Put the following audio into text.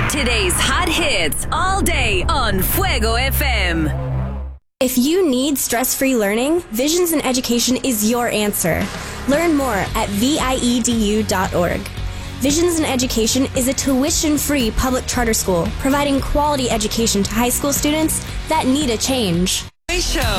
Today's hot hits all day on Fuego FM. If you need stress-free learning, Visions in Education is your answer. Learn more at viedu.org. Visions in Education is a tuition-free public charter school providing quality education to high school students that need a change. Show.